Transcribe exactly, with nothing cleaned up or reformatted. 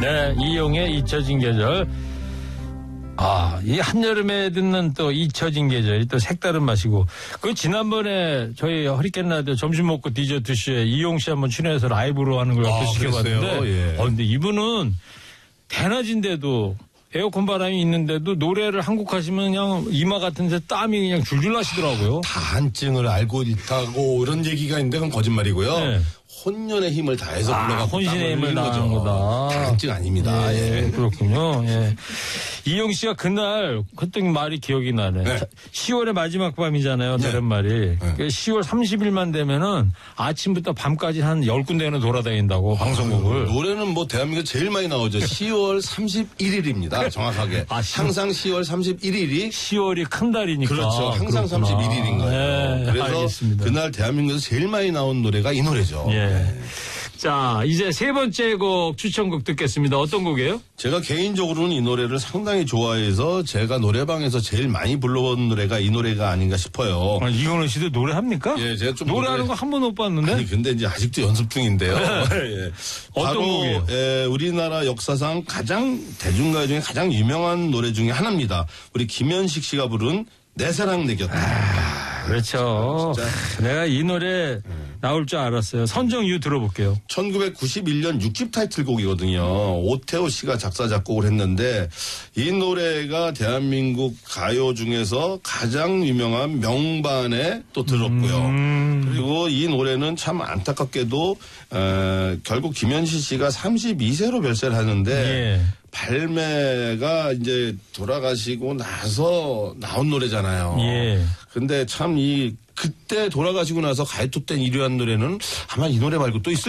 네, 이용의 잊혀진 계절. 아, 이 한여름에 듣는 또 잊혀진 계절이 또 색다른 맛이고. 그 지난번에 저희 허리케인 라디오 점심 먹고 디저트쇼에 이용 씨 한번 출연해서 라이브로 하는 걸 옆에 아, 시켜봤는데. 예. 어, 근데 이분은 대낮인데도 에어컨 바람이 있는데도 노래를 한 곡 하시면 그냥 이마 같은 데 땀이 그냥 줄줄 나시더라고요. 다한증을 알고 있다고 이런 얘기가 있는데 그건 거짓말이고요. 네. 혼연의 힘을 다해서 아, 불러가고 혼신의 힘을 다한 거다. 다한증 아닙니다. 예, 예. 그렇군요. 예. 이용 씨가 그날 했던 말이 기억이 나네. 네. 시월의 마지막 밤이잖아요. 네. 다른 말이. 네. 시월 삼십일만 되면은 아침부터 밤까지 한 열 군데는 돌아다닌다고 방송국을. 아유, 노래는 뭐 대한민국 제일 많이 나오죠. 시월 삼십일일입니다. 정확하게. 아, 시... 항상 시월 삼십일일이 시월이 큰 달이니까. 그렇죠. 항상 그렇구나. 삼십일일인 거예요. 네, 그래서 알겠습니다. 그날 대한민국에서 제일 많이 나온 노래가 이 노래죠. 예. 네. 자, 이제 세 번째 곡 추천곡 듣겠습니다. 어떤 곡이에요? 제가 개인적으로는 이 노래를 상당히 좋아해서 제가 노래방에서 제일 많이 불러본 노래가 이 노래가 아닌가 싶어요. 아, 이건우 씨도 노래합니까? 예, 제가 좀 노래하는 노래... 거 한 번도 못 봤는데. 아니 근데 이제 아직도 연습 중인데요. 예. 어떤 바로 곡이에요? 예, 우리나라 역사상 가장 대중가요 중에 가장 유명한 노래 중에 하나입니다. 우리 김현식 씨가 부른 내 사랑 내 곁에. 아, 그렇죠. 진짜. 내가 이 노래 나올 줄 알았어요. 선정유 들어볼게요. 천구백구십일년 육 집 타이틀곡이거든요. 오태호 씨가 작사 작곡을 했는데 이 노래가 대한민국 가요 중에서 가장 유명한 명반에 또 들었고요. 음. 그리고 이 노래는 참 안타깝게도 에, 결국 김현식 씨가 삼십이세로 별세를 하는데 예. 발매가 이제 돌아가시고 나서 나온 노래잖아요. 예. 근데 참 이 그때 돌아가시고 나서 가요톱텐 일 위 한 노래는 아마 이 노래 말고 또 있을